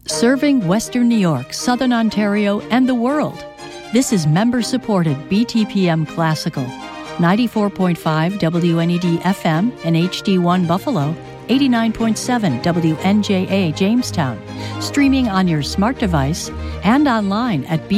Serving Western New York, Southern Ontario, and the world. This is member-supported BTPM Classical. 94.5 WNED FM and HD1 Buffalo, 89.7 WNJA Jamestown. Streaming on your smart device and online at